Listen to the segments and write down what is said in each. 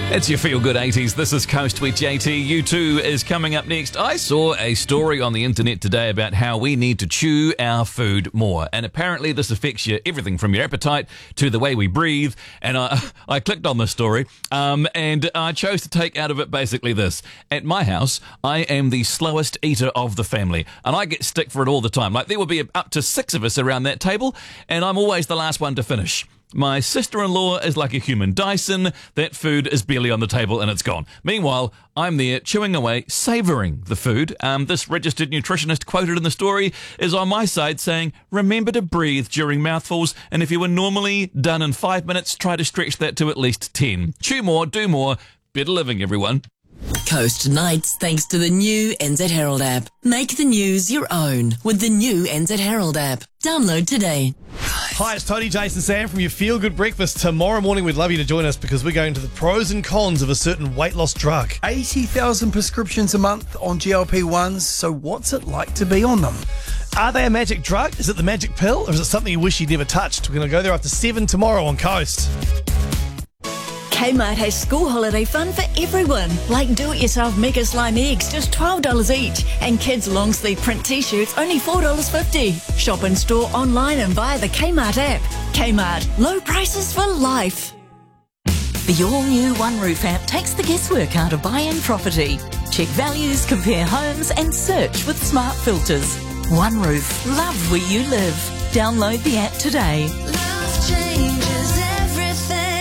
It's your Feel Good 80s. This is Coast with JT. U2 is coming up next. I saw a story on the internet today about how we need to chew our food more. And apparently this affects everything from your appetite to the way we breathe. And I clicked on this story and I chose to take out of it basically this. At my house, I am the slowest eater of the family. And I get stick for it all the time. Like there will be up to 6 of us around that table and I'm always the last one to finish. My sister-in-law is like a human Dyson. That food is barely on the table and it's gone. Meanwhile, I'm there chewing away, savouring the food. This registered nutritionist quoted in the story is on my side saying, remember to breathe during mouthfuls, and if you were normally done in 5 minutes, try to stretch that to at least 10. Chew more, do more. Better living, everyone. Coast Nights thanks to the new NZ Herald app. Make the news your own with the new NZ Herald app. Download today. Hi, it's Tony, Jason, Sam from your Feel Good Breakfast. Tomorrow morning, we'd love you to join us because we're going to the pros and cons of a certain weight loss drug. 80,000 prescriptions a month on GLP-1s, so what's it like to be on them? Are they a magic drug? Is it the magic pill? Or is it something you wish you'd never touched? We're going to go there after 7 tomorrow on Coast. Kmart has school holiday fun for everyone, like do-it-yourself Mega Slime eggs, just $12 each, and kids' long-sleeve print t-shirts, only $4.50. Shop in store, online and via the Kmart app. Kmart, low prices for life. The all-new One Roof app takes the guesswork out of buying property. Check values, compare homes and search with smart filters. One Roof, love where you live. Download the app today. Love changes everything.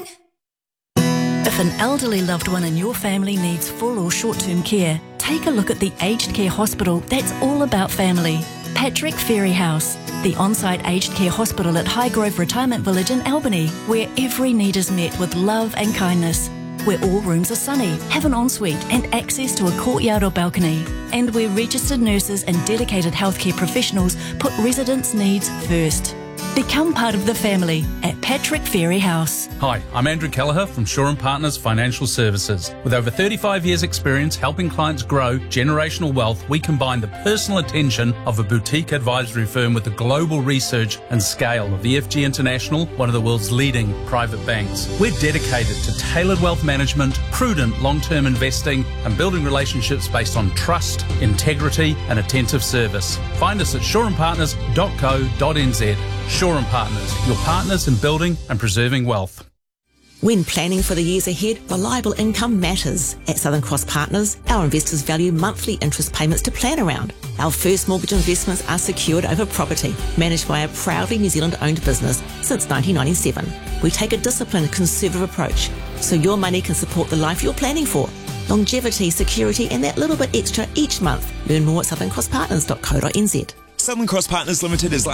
If an elderly loved one in your family needs full or short-term care, take a look at the aged care hospital that's all about family. Patrick Ferry House, the on-site aged care hospital at Highgrove Retirement Village in Albany, where every need is met with love and kindness, where all rooms are sunny, have an ensuite and access to a courtyard or balcony, and where registered nurses and dedicated healthcare professionals put residents' needs first. Become part of the family at Patrick Ferry House. Hi, I'm Andrew Kelleher from Shaw & Partners Financial Services. With over 35 years' experience helping clients grow generational wealth, we combine the personal attention of a boutique advisory firm with the global research and scale of EFG International, one of the world's leading private banks. We're dedicated to tailored wealth management, prudent long-term investing, and building relationships based on trust, integrity, and attentive service. Find us at shawandpartners.co.nz. Shaw & Partners, your partners in building and preserving wealth. When planning for the years ahead, reliable income matters. At Southern Cross Partners, our investors value monthly interest payments to plan around. Our first mortgage investments are secured over property, managed by a proudly New Zealand-owned business since 1997. We take a disciplined, conservative approach, so your money can support the life you're planning for. Longevity, security, and that little bit extra each month. Learn more at southerncrosspartners.co.nz. Southern Cross Partners Limited is